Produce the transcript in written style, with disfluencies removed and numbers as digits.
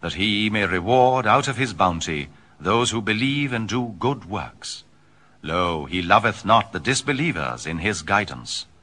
that he may reward out of his bounty those who believe and do good works. Lo, he loveth not the disbelievers in his guidance.